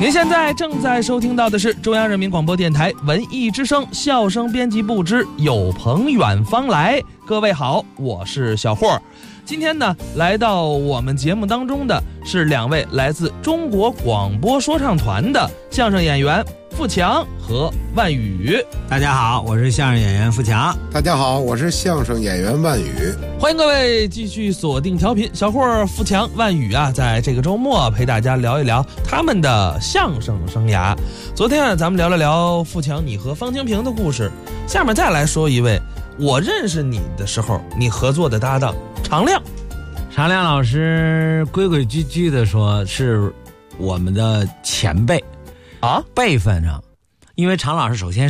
您现在正在收听到的是中央人民广播电台文艺之声笑声编辑部之有朋远方来。各位好，我是小霍。今天呢，来到我们节目当中的是两位来自中国广播说唱团的相声演员富强和万宇。 大家好，我是相声演员富强。 大家好，我是相声演员万宇。 欢迎各位继续锁定调频，小霍、富强、万宇啊，在这个周末陪大家聊一聊他们的相声生涯。昨天啊，咱们聊了聊富强你和方清平的故事，下面再来说一位我认识你的时候你合作的搭档常亮。 常亮老师规规矩矩的说是我们的前辈啊， 辈分上，因为常老师首先